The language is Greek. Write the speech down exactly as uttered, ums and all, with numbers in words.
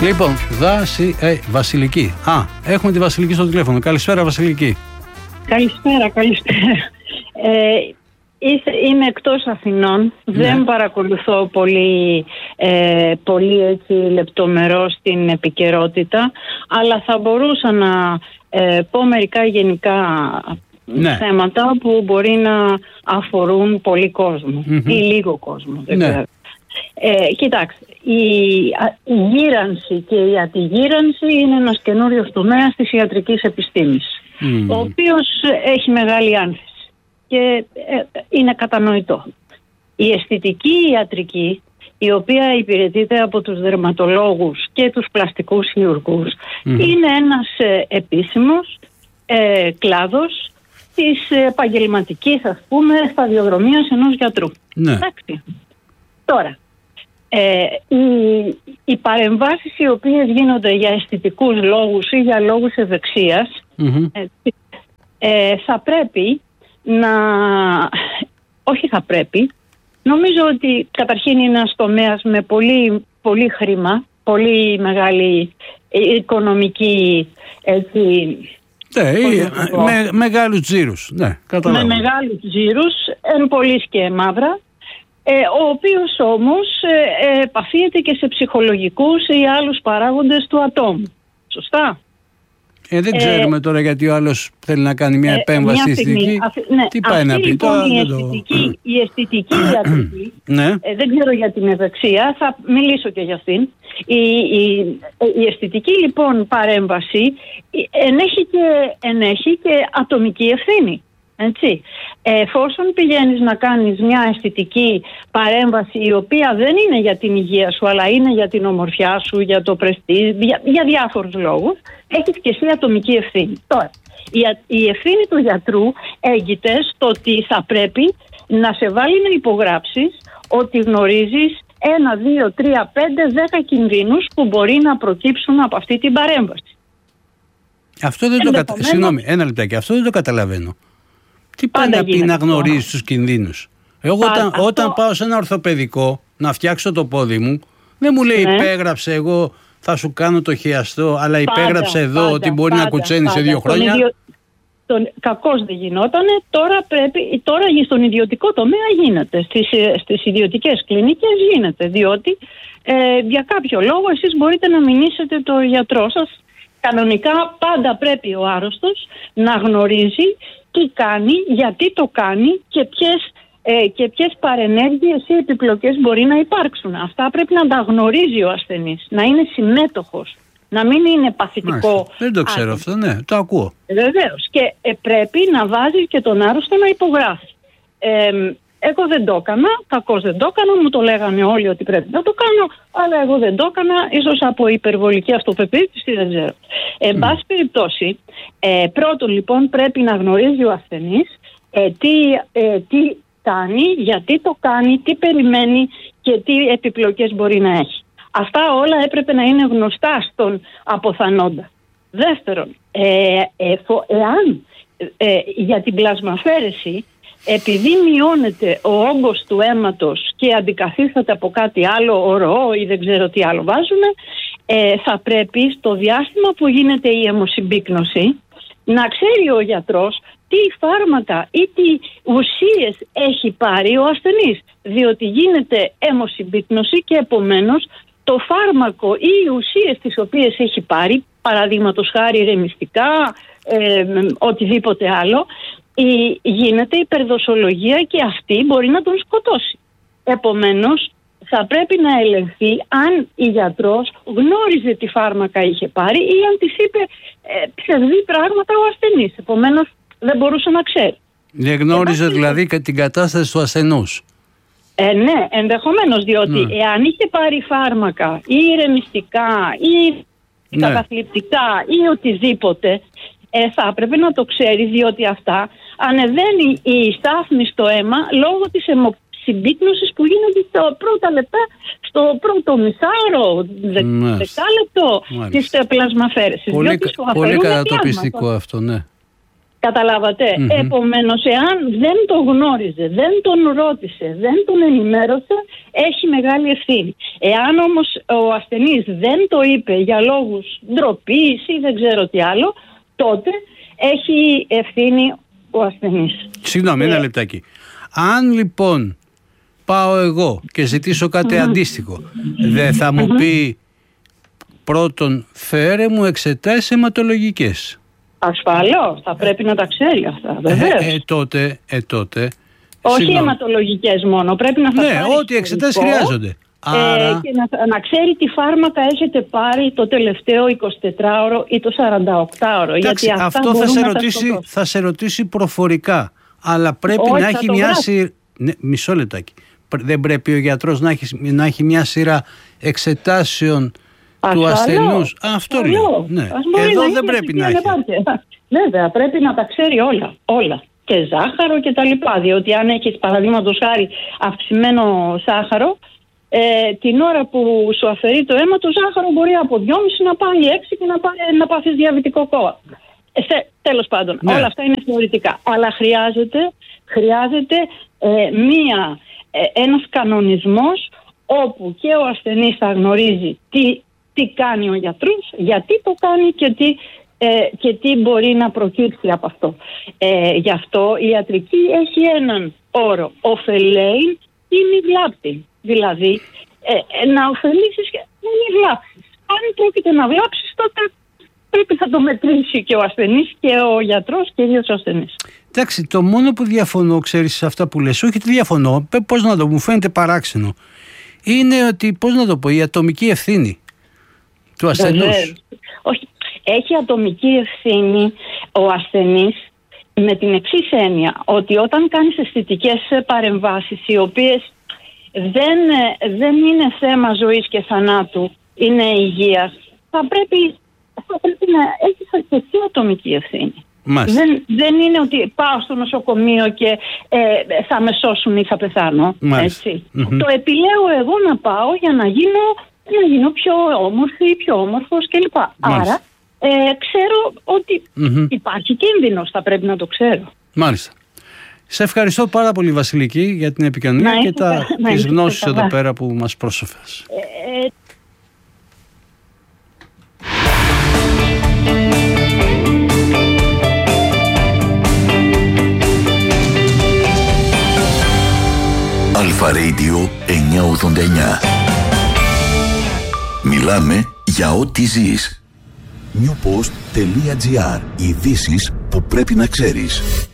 Λοιπόν, δάση, ε, Βασιλική. Α, έχουμε τη Βασιλική στο τηλέφωνο. Καλησπέρα, Βασιλική. Καλησπέρα, καλησπέρα. Ε, είμαι εκτός Αθηνών. Ναι. Δεν παρακολουθώ πολύ, ε, πολύ έτσι λεπτομερώς την επικαιρότητα, αλλά θα μπορούσα να ε, πω μερικά γενικά ναι. θέματα που μπορεί να αφορούν πολύ κόσμο mm-hmm. ή λίγο κόσμο. Δεν ναι. Ε, κοιτάξτε, η, η γύρανση και η αντιγύρανση είναι ένας καινούριος τομέας της ιατρικής επιστήμης, mm. ο οποίος έχει μεγάλη άνθηση και ε, είναι κατανοητό. Η αισθητική ιατρική, η οποία υπηρετείται από τους δερματολόγους και τους πλαστικούς χειρουργούς, mm. είναι ένας ε, επίσημος ε, κλάδος της επαγγελματικής, ας πούμε, σταδιοδρομίας ενός γιατρού. Ναι. Εντάξει. Τώρα, ε, οι, οι παρεμβάσεις οι οποίες γίνονται για αισθητικούς λόγους ή για λόγους ευεξίας mm-hmm. ε, ε, θα πρέπει να... Όχι θα πρέπει. Νομίζω ότι καταρχήν είναι ένας τομέας με πολύ, πολύ χρήμα, πολύ μεγάλη οικονομική έτσι... Ναι, με μεγάλους τζίρους. Ναι, με μεγάλους τζίρους, εν πολλής και μαύρα. Ε, ο οποίος όμως ε, ε, επαφίεται και σε ψυχολογικούς ή άλλους παράγοντες του ατόμου. Σωστά. Ε, δεν ξέρουμε ε, τώρα γιατί ο άλλος θέλει να κάνει μια ε, επέμβαση αισθητική. Ναι, τι πάει να πει λοιπόν, τώρα. Η αισθητική, το... η αισθητική ιατρική, ναι. ε, δεν ξέρω για την ευεξία, θα μιλήσω και για αυτήν. Η, η, η αισθητική λοιπόν παρέμβαση ενέχει και, ενέχει και ατομική ευθύνη. Έτσι. Εφόσον πηγαίνεις να κάνεις μια αισθητική παρέμβαση η οποία δεν είναι για την υγεία σου αλλά είναι για την ομορφιά σου, για το πρεστίζ, για, για διάφορους λόγους, έχεις και εσύ ατομική ευθύνη. Τώρα, η, η ευθύνη του γιατρού έγκυται στο ότι θα πρέπει να σε βάλει να υπογράψεις ότι γνωρίζεις ένα, δύο, τρία, πέντε, δέκα κινδύνους που μπορεί να προκύψουν από αυτή την παρέμβαση. Αυτό δεν το κατα... Συγγνώμη, ένα λεπτάκι, αυτό δεν το καταλαβαίνω. Τι πάει να πει να γνωρίζεις τους κινδύνους. Εγώ όταν, αυτό... όταν πάω σε ένα ορθοπαιδικό να φτιάξω το πόδι μου, δεν μου λέει ναι. υπέγραψε, εγώ θα σου κάνω το χιαστό, αλλά υπέγραψε πάντα, εδώ πάντα, ότι μπορεί πάντα, να κουτσένει σε δύο χρόνια. Τον ιδιο... τον... Κακώς δεν γινότανε, τώρα πρέπει, τώρα στον ιδιωτικό τομέα γίνεται, στις, στις ιδιωτικές κλινικές γίνεται, διότι ε, για κάποιο λόγο εσείς μπορείτε να μηνύσετε το γιατρό σας. Κανονικά πάντα πρέπει ο άρρωστος να γνωρίζει τι κάνει, γιατί το κάνει και ποιες, ε, και ποιες παρενέργειες ή επιπλοκές μπορεί να υπάρξουν. Αυτά πρέπει να τα γνωρίζει ο ασθενής, να είναι συμμέτοχος, να μην είναι παθητικό. Μάλιστα. Δεν το ξέρω αυτό, ναι, το ακούω. Βεβαίως. Και ε, πρέπει να βάζει και τον άρρωστο να υπογράφει. Ε, εγώ δεν το έκανα, κακώς δεν το έκανα, μου το λέγανε όλοι ότι πρέπει να το κάνω, αλλά εγώ δεν το έκανα, ίσως από υπερβολική αυτοπεποίθηση, δεν ξέρω. Εν πάση mm. περιπτώσει, ε, πρώτον λοιπόν πρέπει να γνωρίζει ο ασθενής ε, τι, ε, τι κάνει, γιατί το κάνει, τι περιμένει και τι επιπλοκές μπορεί να έχει. Αυτά όλα έπρεπε να είναι γνωστά στον αποθανόντα. Δεύτερον, ε, ε, φο, εάν ε, για την πλασμαφέρεση, επειδή μειώνεται ο όγκος του αίματος και αντικαθίσταται από κάτι άλλο, ορό ή δεν ξέρω τι άλλο βάζουμε, ε, θα πρέπει στο διάστημα που γίνεται η αιμοσυμπίκνωση να ξέρει ο γιατρός τι φάρμακα ή τι ουσίες έχει πάρει ο ασθενής. Διότι γίνεται αιμοσυμπίκνωση και επομένως το φάρμακο ή οι ουσίες τις οποίες έχει πάρει, παραδείγματος χάρη ρεμιστικά, ε, οτιδήποτε άλλο, η, γίνεται υπερδοσολογία και αυτή μπορεί να τον σκοτώσει. Επομένως, θα πρέπει να ελεγχθεί αν η γιατρός γνώριζε τι φάρμακα είχε πάρει ή αν της είπε ε, ψευδή πράγματα ο ασθενής. Επομένως, δεν μπορούσε να ξέρει. Δεν γνώριζε Επομένως, δηλαδή και την κατάσταση του ασθενούς. Ε, ναι, ενδεχομένως, διότι ναι. εάν είχε πάρει φάρμακα ή ηρεμιστικά ή ναι. καταθλιπτικά ή οτιδήποτε, ε, θα έπρεπε να το ξέρει, διότι αυτά ανεβαίνει η στάθμη στο αίμα λόγω της αιμοσυμπίκνωσης που γίνεται στα πρώτα λεπτά, στο πρώτο μισάωρο, δεκάλεπτο της πλασμαφέρεσης. Πολύ, πολύ κατατοπιστικό αυτό, ναι. Καταλάβατε. Mm-hmm. Επομένως, εάν δεν το γνώριζε, δεν τον ρώτησε, δεν τον ενημέρωσε, έχει μεγάλη ευθύνη. Εάν όμως ο ασθενής δεν το είπε για λόγους ντροπής ή δεν ξέρω τι άλλο, τότε έχει ευθύνη ο ασθενής. Συγγνώμη, ένα λεπτάκι. Αν λοιπόν πάω εγώ και ζητήσω κάτι mm-hmm. αντίστοιχο, δεν θα μου mm-hmm. πει πρώτον, φέρε μου εξετάσεις αιματολογικές? Ασφαλώς, θα πρέπει να τα ξέρει αυτά, βεβαίως. Ε, ε, τότε, ε, τότε. Όχι αιματολογικές μόνο, πρέπει να θα ναι, πάρει ό,τι εξετάσεις χρειάζονται. Άρα... Ε, και να, να ξέρει τι φάρμακα έχετε πάρει το τελευταίο εικοσιτετράωρο ή το σαρανταοκτάωρο. Εντάξει, γιατί αυτά αυτό θα σε, ρωτήσει, θα σε ρωτήσει προφορικά. Αλλά πρέπει Όχι, να έχει μια σειρά. Ναι, μισό λεπτάκι. Δεν πρέπει ο γιατρός να έχει, να έχει μια σειρά εξετάσεων του ασθενούς? Αυτό λέω. Ναι. Εδώ δεν πρέπει να έχει. Βέβαια, πρέπει να τα ξέρει όλα. όλα. Και ζάχαρο και τα λοιπά. Διότι αν έχεις παραδείγματος χάρη αυξημένο ζάχαρο, ε, την ώρα που σου αφαιρεί το αίμα, το ζάχαρο μπορεί από δυόμισι να πάει έξι και να, πάει, να πάθεις διαβητικό κόα. Ε, τέλος πάντων, ναι. όλα αυτά είναι θεωρητικά. Αλλά χρειάζεται, χρειάζεται ε, μία, ε, ένας κανονισμός όπου και ο ασθενής θα γνωρίζει τι, τι κάνει ο γιατρός, γιατί το κάνει και τι, ε, και τι μπορεί να προκύψει από αυτό. Ε, γι' αυτό η ιατρική έχει έναν όρο, ωφελέιν ή μη βλάπτει. Δηλαδή, ε, να ωφελήσεις και να μη βλάψεις. Αν πρόκειται να βλάψεις, τότε πρέπει να το μετρήσει και ο ασθενής και ο γιατρός και ίδιος ο ασθενής. Εντάξει, το μόνο που διαφωνώ, ξέρεις, σε αυτά που λες, όχι τι διαφωνώ, πώς να το, μου φαίνεται παράξενο, είναι ότι, πώς να το πω, η ατομική ευθύνη του ασθενούς. Όχι, έχει ατομική ευθύνη ο ασθενής με την εξής έννοια, ότι όταν κάνεις αισθητικές παρεμβάσεις οι οποίες δεν, δεν είναι θέμα ζωής και θανάτου, είναι υγείας, θα πρέπει, θα πρέπει να έχεις και εσύ ατομική ευθύνη. Δεν, δεν είναι ότι πάω στο νοσοκομείο και ε, θα με σώσουν ή θα πεθάνω. Έτσι. Mm-hmm. Το επιλέγω εγώ να πάω για να γίνω, να γίνω πιο όμορφη, πιο όμορφος κλπ. Άρα ε, ξέρω ότι mm-hmm. υπάρχει κίνδυνος, θα πρέπει να το ξέρω. Μάλιστα. Σε ευχαριστώ πάρα πολύ, Βασιλική, για την επικοινωνία και τα, τις γνώσεις εδώ πέρα που μας πρόσφερες. Ε, ε... Αλφα Radio εννιακόσια ογδόντα εννιά. Μιλάμε για ό,τι ζεις. newpost τελεία gr. Ειδήσεις που πρέπει να ξέρεις.